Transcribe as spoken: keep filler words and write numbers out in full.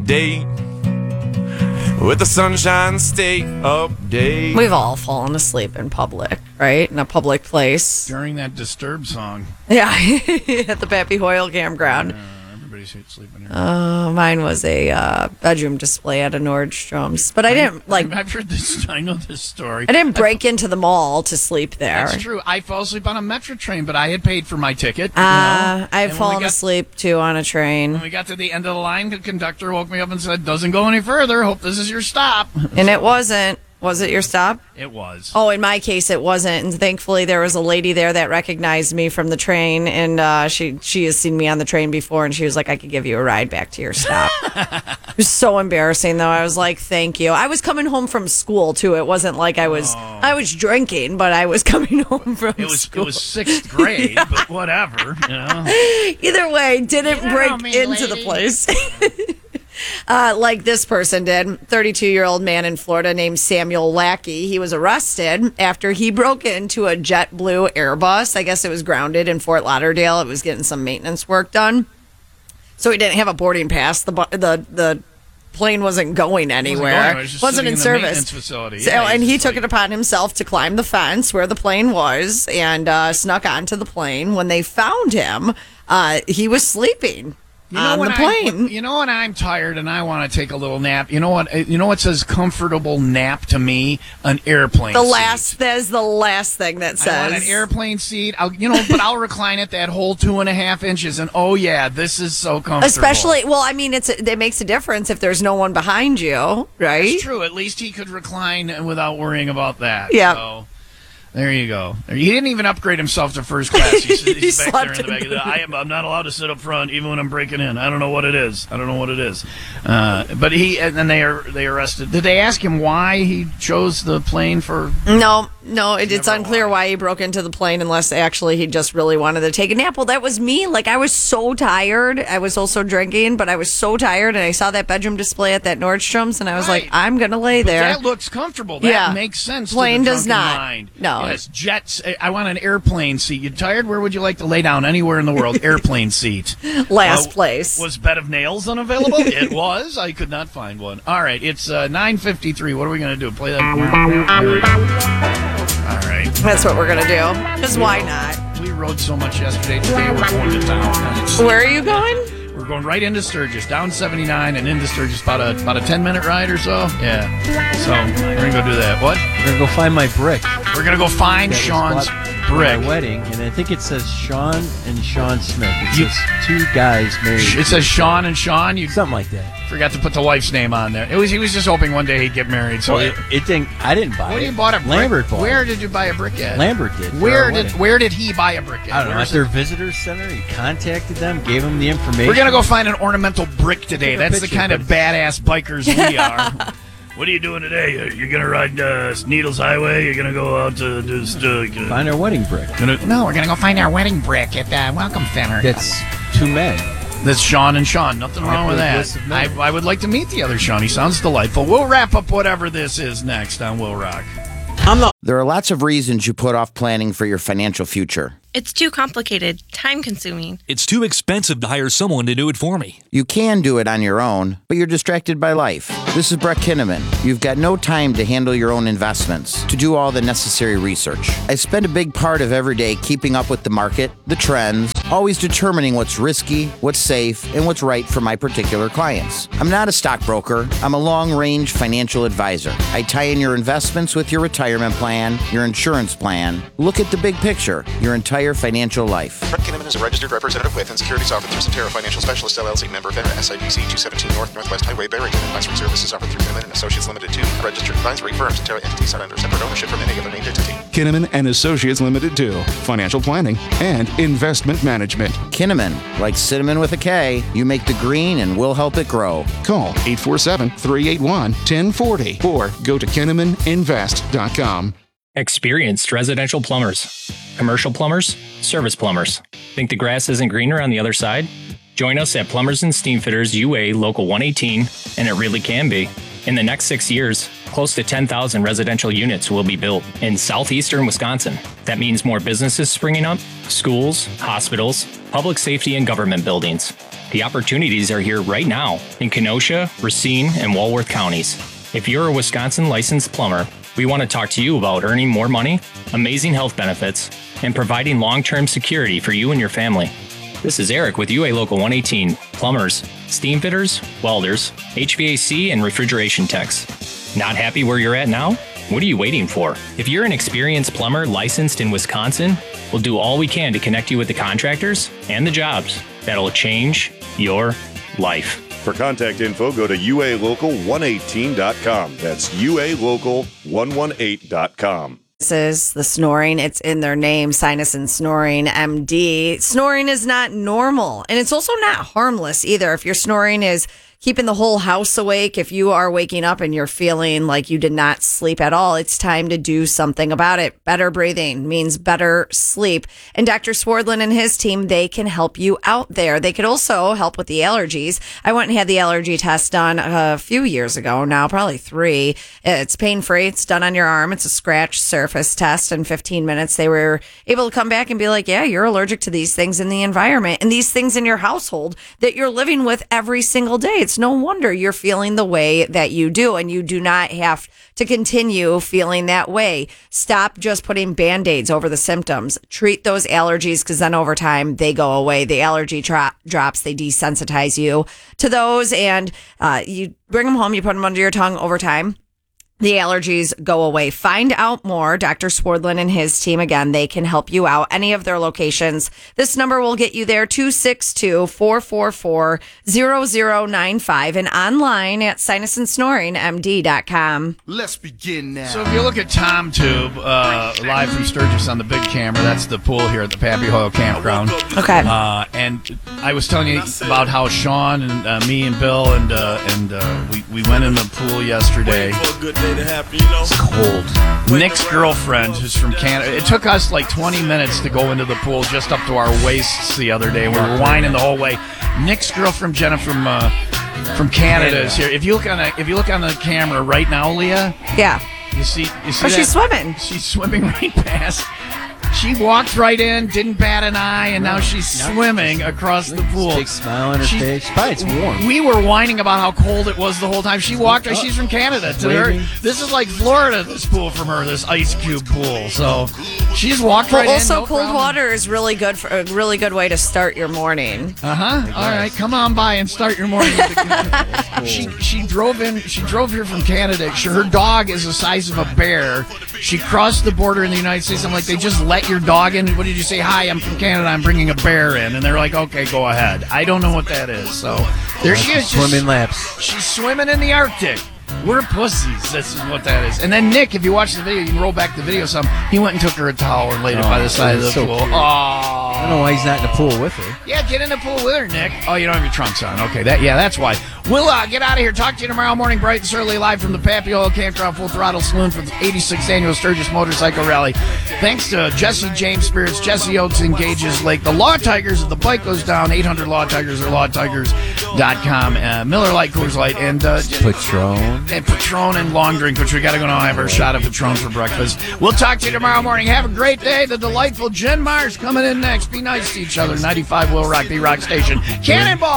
date with the Sunshine State update. We've all fallen asleep in public, right? In a public place. During that Disturbed song. Yeah, at the Pappy Hoyle campground. Uh, everybody's sleeping here. Uh, mine was a uh, bedroom display at a Nordstrom's, but I didn't like. I've heard this. I know this story. I didn't break I, into the mall to sleep there. That's true. I fell asleep on a Metro train, but I had paid for my ticket. Uh, you know? I've fallen got, asleep too on a train. When we got to the end of the line, the conductor woke me up and said, "Doesn't go any further. Hope this is your stop." And it wasn't. Was it your stop? It was. Oh, in my case, it wasn't. And thankfully, there was a lady there that recognized me from the train. And uh, she she has seen me on the train before. And she was like, I could give you a ride back to your stop. It was so embarrassing, though. I was like, thank you. I was coming home from school, too. It wasn't like I was, oh. I was drinking, but I was coming home from it was, school. It was sixth grade, yeah. But whatever. You know? Either way, didn't break me, into lady. the place. Uh, like this person did. thirty-two-year-old man in Florida named Samuel Lackey. He was arrested after he broke into a JetBlue Airbus. I guess it was grounded in Fort Lauderdale. It was getting some maintenance work done. So he didn't have a boarding pass. The the the plane wasn't going anywhere. It wasn't, going. It was just wasn't in, in service. Facility. So, yeah, and he took like... it upon himself to climb the fence where the plane was and uh, snuck onto the plane. When they found him, uh, he was sleeping. You know, on when the plane. I, you know when I'm tired and I want to take a little nap. You know what? You know what says comfortable nap to me? An airplane. The seat. last. That's the last thing that says. I want an airplane seat. I'll, you know, but I'll recline it that whole two and a half inches, and oh yeah, this is so comfortable. Especially, well, I mean, it's it makes a difference if there's no one behind you, right? It's true. At least he could recline without worrying about that. Yeah. So. There you go. He didn't even upgrade himself to first class. He's, he's he back there in the back. The I am, I'm not allowed to sit up front, even when I'm breaking in. I don't know what it is. I don't know what it is. Uh, but he and then they are they arrested. Did they ask him why he chose the plane for? No, no. It, it's unclear why. why he broke into the plane, unless actually he just really wanted to take a nap. Well, that was me. Like I was so tired. I was also drinking, but I was so tired, and I saw that bedroom display at that Nordstrom's, and I was right. like, I'm gonna lay but there. That looks comfortable. That yeah. makes sense. Plane to the does not. Mind. No. Yes, jets. I want an airplane seat. You tired? Where would you like to lay down? Anywhere in the world. Airplane seat. Last uh, place. Was Bed of Nails unavailable? It was. I could not find one. All right. It's uh, nine fifty-three. What are we going to do? Play that? All right. That's what we're going to do. Because why not? We rode so much yesterday. Today we're going to town. Where are you going? We're going right into Sturgis, down seventy-nine and into Sturgis, about a about a ten minute ride or so. Yeah. So we're gonna go do that. What? We're gonna go find my brick. We're gonna go find that Sean's brick. My wedding, and I think it says Sean and Sean Smith. It you, says two guys married. It says Sean and Sean. You something like that. Forgot to put the wife's name on there. It was he was just hoping one day he'd get married. So well, it, it didn't. I didn't buy what it. What you bought a brick? Lambert bought Where it. did you buy a brick at? Lambert did. Where did wedding. Where did he buy a brick at? I don't know. Where At their visitors center, he contacted them, gave them the information. We're gonna go find an ornamental brick today. That's the kind of badass bikers we are. What are you doing today? You're gonna ride uh, Needles Highway? You're gonna go out to just uh, find our wedding brick? Gonna, no, we're gonna go find our wedding brick at the uh, Welcome Center. That's two men. That's Sean and Sean. Nothing wrong with that. I, I would like to meet the other Sean. He sounds delightful. We'll wrap up whatever this is next on Will Rock. I'm not. There are lots of reasons you put off planning for your financial future. It's too complicated, time-consuming. It's too expensive to hire someone to do it for me. You can do it on your own, but you're distracted by life. This is Brett Kinnaman. You've got no time to handle your own investments, to do all the necessary research. I spend a big part of every day keeping up with the market, the trends, always determining what's risky, what's safe, and what's right for my particular clients. I'm not a stockbroker. I'm a long-range financial advisor. I tie in your investments with your retirement plan, your insurance plan. Look at the big picture, your entire financial life. Brett Kinnaman is a registered representative with and securities offered through Cetera Financial Specialist, L L C, member FINRA, S I P C two seventeen North Northwest Highway, Barrington. Advisory services offered through Kinnaman and Associates Limited to a registered advisory firm. Cetera entities not under separate ownership from any other named entity. Kinnaman and Associates Limited to financial planning and investment management. Kinnaman, like cinnamon with a K, you make the green and we'll help it grow. Call eight four seven, three eight one, one zero four zero or go to kinnaman invest dot com. Experienced residential plumbers, commercial plumbers, service plumbers. Think the grass isn't greener on the other side? Join us at Plumbers and Steamfitters U A Local one eighteen, and it really can be. In the next six years, close to ten thousand residential units will be built in southeastern Wisconsin. That means more businesses springing up, schools, hospitals, public safety, and government buildings. The opportunities are here right now in Kenosha, Racine, and Walworth counties. If you're a Wisconsin licensed plumber, we want to talk to you about earning more money, amazing health benefits, and providing long-term security for you and your family. This is Eric with U A Local one eighteen, plumbers, steam fitters, welders, H V A C, and refrigeration techs. Not happy where you're at now? What are you waiting for? If you're an experienced plumber licensed in Wisconsin, we'll do all we can to connect you with the contractors and the jobs that'll change your life. For contact info, go to U A local one eighteen dot com. That's U A local one eighteen dot com. This is the snoring. It's in their name, Sinus and Snoring M D. Snoring is not normal, and it's also not harmless either. If your snoring is keeping the whole house awake, if you are waking up and you're feeling like you did not sleep at all, it's time to do something about it. Better breathing means better sleep. And Doctor Swardlin and his team, they can help you out there. They could also help with the allergies. I went and had the allergy test done a few years ago now, probably three. It's pain-free. It's done on your arm. It's a scratch surface test. In fifteen minutes, they were able to come back and be like, yeah, you're allergic to these things in the environment and these things in your household that you're living with every single day. It's no wonder you're feeling the way that you do, and you do not have to continue feeling that way. Stop just putting Band-Aids over the symptoms. Treat those allergies, because then over time they go away. The allergy dro- drops, they desensitize you to those, and uh, you bring them home, you put them under your tongue over time. The allergies go away. Find out more. Doctor Swardlin and his team, again, they can help you out. Any of their locations. This number will get you there, two six two, four four four, zero zero nine five, and online at sinus and snoring M D dot com. Let's begin now. So if you look at TomTube, uh, live from Sturgis on the big camera, that's the pool here at the Pappy Hoyle Campground. Okay. Uh, and I was telling you about how Sean and uh, me and Bill and uh, and uh, we, we went in the pool yesterday. It's cold. Nick's girlfriend, who's from Canada. It took us like twenty minutes to go into the pool just up to our waists the other day. We were whining the whole way. Nick's girlfriend, Jenna from uh, from Canada, is here. If you look on a, if you look on the camera right now, Leah. Yeah. You see. You see. Oh, that? she's swimming. She's swimming right past. She walked right in, didn't bat an eye, and now she's no, swimming just, across the pool. Big smile on her she, face. Probably it's warm. We were whining about how cold it was the whole time. She walked. Oh, she's from Canada. To her, this is like Florida. This pool from her, this ice cube pool. So she's walked well, right also, in. Also, no cold problem. water is really good for a really good way to start your morning. Uh huh. All right, come on by and start your morning. she she drove in. She drove here from Canada. She, her dog is the size of a bear. She crossed the border in the United States. I'm like, they just let your dog in. What did you say? Hi, I'm from Canada. I'm bringing a bear in. And they're like, okay, go ahead. I don't know what that is. So there she is. Swimming just, laps. She's swimming in the Arctic. We're pussies. This is what that is. And then Nick, if you watch the video, you can roll back the video some. He went and took her a towel and laid it oh, by the side of the so pool. Cute. Oh, I don't know why he's not in the pool with her. Yeah, get in the pool with her, Nick. Oh, you don't have your trunks on. Okay, that yeah, that's why. We'll uh, get out of here. Talk to you tomorrow morning, bright and early, live from the Pappy Hoyle Campground Full Throttle Saloon for the eighty-sixth Annual Sturgis Motorcycle Rally. Thanks to Jesse James Spirits, Jesse Oates Engages Lake, the Law Tigers. If the bike goes down, eight hundred Law Tigers or law tigers dot com. Uh, Miller Lite, Coors Light, and uh, Patron. And Patron and long drink, which we got to go now have our shot of Patron for breakfast. We'll talk to you tomorrow morning. Have a great day. The delightful Jen Mars coming in next. Be nice to each other. ninety-five Will Rock, the Rock Station. Cannonball.